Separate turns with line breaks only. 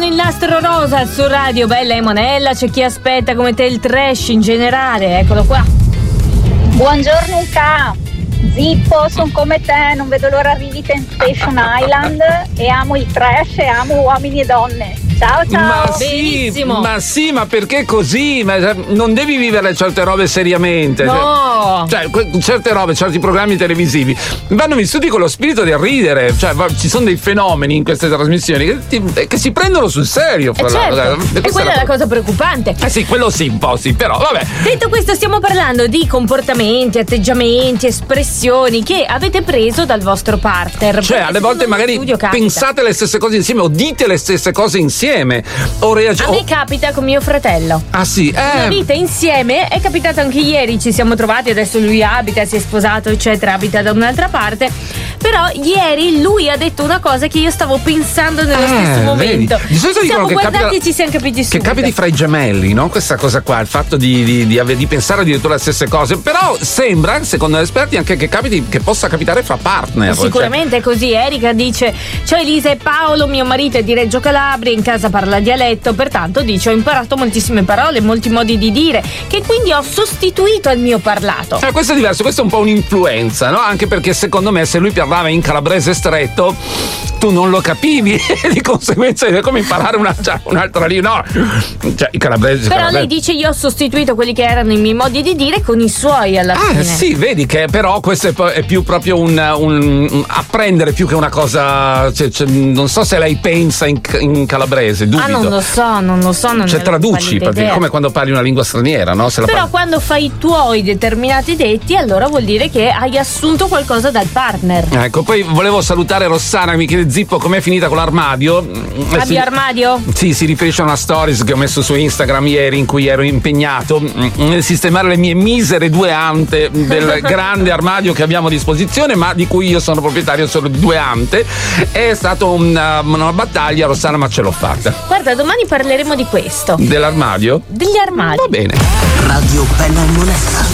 con il nastro rosa su Radio Bella e Monella. C'è chi aspetta come te il trash in generale, eccolo qua.
Buongiorno Uca, Zippo, sono come te, non vedo l'ora arrivi Temptation Island e amo il trash e amo uomini e donne. Ciao ciao.
Ma sì, ma perché così? Ma non devi vivere certe robe seriamente.
No.
Cioè, certe robe, certi programmi televisivi vanno vissuti con lo spirito del ridere. Cioè, ci sono dei fenomeni in queste trasmissioni che si prendono sul serio.
Certo. E quella è la cosa preoccupante.
Sì, quello sì, un po' sì, però vabbè.
Detto questo, stiamo parlando di comportamenti, atteggiamenti, espressioni che avete preso dal vostro partner.
Cioè, alle volte magari pensate le stesse cose insieme o dite le stesse cose insieme. A me
capita con mio fratello.
Ah sì?
Una vita insieme. È capitato anche ieri, ci siamo trovati. Adesso lui abita, si è sposato eccetera, abita da un'altra parte. Però ieri lui ha detto una cosa che io stavo pensando nello stesso momento.
Di solito
ci siamo guardati
capita,
e ci siamo capiti subito.
Che capiti fra i gemelli, no? Questa cosa qua, il fatto di pensare addirittura le stesse cose. Però sembra, secondo gli esperti, anche che possa capitare fra partner.
Sicuramente è così. Erika dice: ciao Elisa e Paolo, mio marito è di Reggio Calabria, in casa parla dialetto, pertanto dice ho imparato moltissime parole, molti modi di dire, che quindi ho sostituito al mio parlato.
Questo è diverso, questo è un po' un'influenza, no? Anche perché secondo me se lui parlava in calabrese stretto tu non lo capivi e di conseguenza è come imparare un'altra lì, no? Cioè i calabresi.
Però lei dice io ho sostituito quelli che erano i miei modi di dire con i suoi alla fine.
Sì, vedi che però questo è più proprio un apprendere più che una cosa, cioè, non so se lei pensa in calabrese, dubito.
Non lo so. Non
traduci, perché come quando parli una lingua straniera, no?
Però quando fai i tuoi determinati detti, allora vuol dire che hai assunto qualcosa dal partner.
Ecco, poi volevo salutare Rossana che mi chiede Zippo com'è finita con l'armadio.
Armadio?
Sì, si riferisce a una stories che ho messo su Instagram ieri in cui ero impegnato nel sistemare le mie misere 2 ante del grande armadio che abbiamo a disposizione, ma di cui io sono proprietario solo di 2 ante. È stata una battaglia, Rossana, ma ce l'ho fatta.
Guarda, domani parleremo di questo.
Dell'armadio?
Degli armadi.
Va bene.
Radio Bella e Monella.